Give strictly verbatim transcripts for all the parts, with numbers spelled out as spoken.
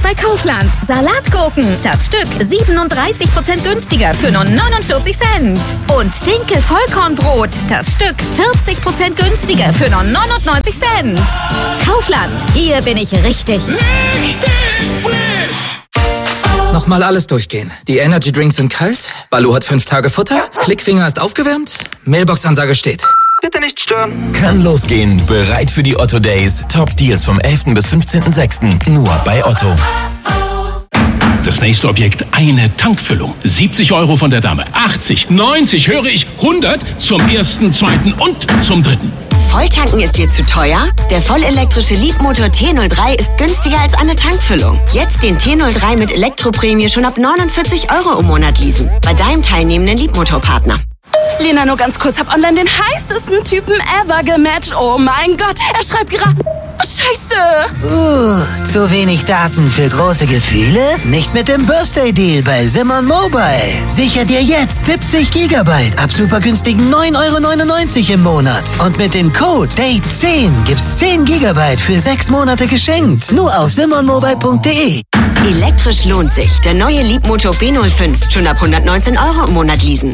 bei Kaufland. Salatgurken, das Stück siebenunddreißig Prozent günstiger für nur neunundvierzig Cent. Und Dinkel-Vollkornbrot, das Stück vierzig Prozent günstiger für nur neunundneunzig Cent. Kaufland, hier bin ich richtig. Richtig frisch! Nochmal alles durchgehen. Die Energy Drinks sind kalt, Baloo hat fünf Tage Futter, Klickfinger ist aufgewärmt, Mailbox-Ansage steht. Bitte nicht stören. Kann losgehen. Bereit für die Otto Days. Top Deals vom elften bis fünfzehnten sechsten Nur bei Otto. Das nächste Objekt, eine Tankfüllung. siebzig Euro von der Dame. achtzig, neunzig, höre ich, hundert zum ersten, zweiten und zum dritten. Volltanken ist dir zu teuer? Der vollelektrische Leapmotor T null drei ist günstiger als eine Tankfüllung. Jetzt den T null drei mit Elektroprämie schon ab neunundvierzig Euro im Monat leasen. Bei deinem teilnehmenden Leapmotor-Partner. Lena, nur ganz kurz, hab online den heißesten Typen ever gematcht. Oh mein Gott, er schreibt gerade... Oh, Scheiße! Uh, zu wenig Daten für große Gefühle? Nicht mit dem Birthday-Deal bei Simon Mobile. Sicher dir jetzt siebzig Gigabyte ab super günstigen neun Euro neunundneunzig im Monat. Und mit dem Code Date zehn gibt's zehn Gigabyte für sechs Monate geschenkt. Nur auf simon mobile punkt de. Elektrisch lohnt sich. Der neue Leapmotor B null fünf. Schon ab hundertneunzehn Euro im Monat leasen.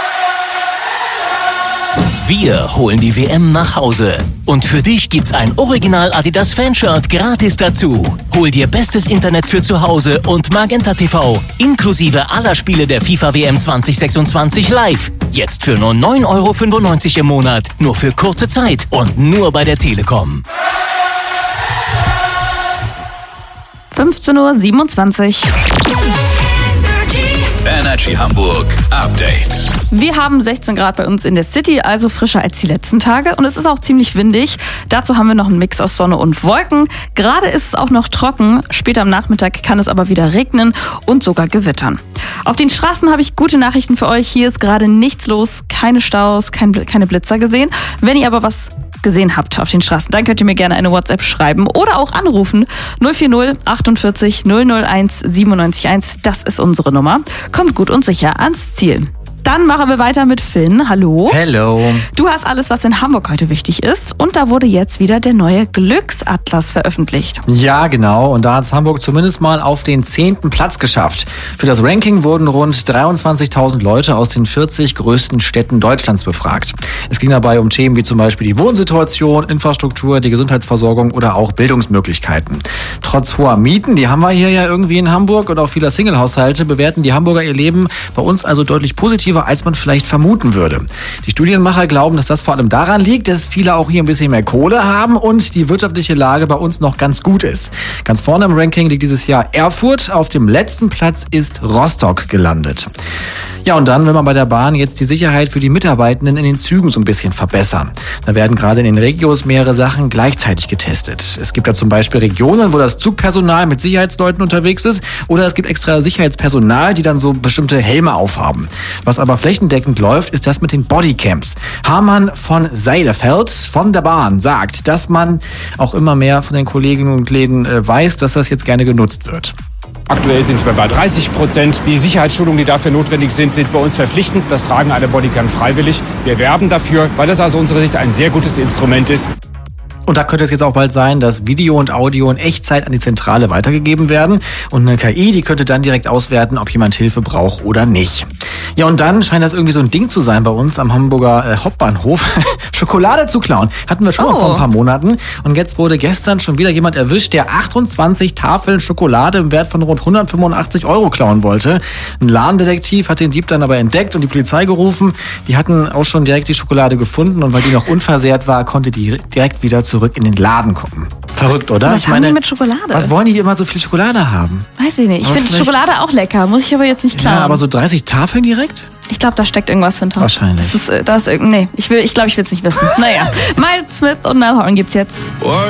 Wir holen die W M nach Hause. Und für dich gibt's ein Original Adidas Fanshirt gratis dazu. Hol dir bestes Internet für zu Hause und Magenta T V. Inklusive aller Spiele der FIFA W M zwanzig sechsundzwanzig live. Jetzt für nur neun Euro fünfundneunzig im Monat. Nur für kurze Zeit und nur bei der Telekom. fünfzehn Uhr siebenundzwanzig. Energy Hamburg Update. Wir haben sechzehn Grad bei uns in der City, also frischer als die letzten Tage. Und es ist auch ziemlich windig. Dazu haben wir noch einen Mix aus Sonne und Wolken. Gerade ist es auch noch trocken. Später am Nachmittag kann es aber wieder regnen und sogar gewittern. Auf den Straßen habe ich gute Nachrichten für euch. Hier ist gerade nichts los, keine Staus, kein, keine Blitzer gesehen. Wenn ihr aber was gesehen habt auf den Straßen, dann könnt ihr mir gerne eine WhatsApp schreiben oder auch anrufen. null vier null achtundvierzig null null eins siebenundneunzig eins. Das ist unsere Nummer. Kommt gut und sicher ans Ziel. Dann machen wir weiter mit Finn. Hallo. Hello. Du hast alles, was in Hamburg heute wichtig ist. Und da wurde jetzt wieder der neue Glücksatlas veröffentlicht. Ja, genau. Und da hat es Hamburg zumindest mal auf den zehnten Platz geschafft. Für das Ranking wurden rund dreiundzwanzigtausend Leute aus den vierzig größten Städten Deutschlands befragt. Es ging dabei um Themen wie zum Beispiel die Wohnsituation, Infrastruktur, die Gesundheitsversorgung oder auch Bildungsmöglichkeiten. Trotz hoher Mieten, die haben wir hier ja irgendwie in Hamburg und auch vieler Single-Haushalte, bewerten die Hamburger ihr Leben bei uns also deutlich positiver, als man vielleicht vermuten würde. Die Studienmacher glauben, dass das vor allem daran liegt, dass viele auch hier ein bisschen mehr Kohle haben und die wirtschaftliche Lage bei uns noch ganz gut ist. Ganz vorne im Ranking liegt dieses Jahr Erfurt, auf dem letzten Platz ist Rostock gelandet. Ja, und dann will man bei der Bahn jetzt die Sicherheit für die Mitarbeitenden in den Zügen so ein bisschen verbessern. Da werden gerade in den Regios mehrere Sachen gleichzeitig getestet. Es gibt da zum Beispiel Regionen, wo das Zugpersonal mit Sicherheitsleuten unterwegs ist, oder es gibt extra Sicherheitspersonal, die dann so bestimmte Helme aufhaben. Was aber flächendeckend läuft, ist das mit den Bodycams. Hamann von Seidefeld von der Bahn sagt, dass man auch immer mehr von den Kolleginnen und Kollegen äh, weiß, dass das jetzt gerne genutzt wird. Aktuell sind wir bei dreißig Prozent. Die Sicherheitsschulungen, die dafür notwendig sind, sind bei uns verpflichtend. Das Tragen alle Bodycam freiwillig. Wir werben dafür, weil das aus unserer Sicht ein sehr gutes Instrument ist. Und da könnte es jetzt auch bald sein, dass Video und Audio in Echtzeit an die Zentrale weitergegeben werden. Und eine K I, die könnte dann direkt auswerten, ob jemand Hilfe braucht oder nicht. Ja, und dann scheint das irgendwie so ein Ding zu sein bei uns am Hamburger äh, Hauptbahnhof. Schokolade zu klauen. Hatten wir schon oh. mal vor ein paar Monaten. Und jetzt wurde gestern schon wieder jemand erwischt, der achtundzwanzig Tafeln Schokolade im Wert von rund hundertfünfundachtzig Euro klauen wollte. Ein Ladendetektiv hat den Dieb dann aber entdeckt und die Polizei gerufen. Die hatten auch schon direkt die Schokolade gefunden und weil die noch unversehrt war, konnte die direkt wieder zurück in den Laden kommen. Verrückt, oder? Was ich haben meine, die mit Schokolade? Was wollen die immer so viel Schokolade haben? Weiß ich nicht. Ich finde Schokolade auch lecker. Muss ich aber jetzt nicht klauen. Ja, aber so dreißig Tafeln direkt? Ich glaube, da steckt irgendwas hinter. Wahrscheinlich. Das ist, das ist, nee, ich will, ich glaube, ich will es nicht wissen. Naja, Miles Smith und Nile Horn gibt's jetzt.